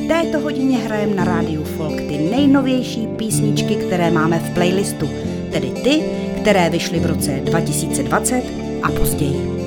V této hodině hrajeme na rádiu Folk ty nejnovější písničky, které máme v playlistu, tedy ty, které vyšly v roce 2020 a později.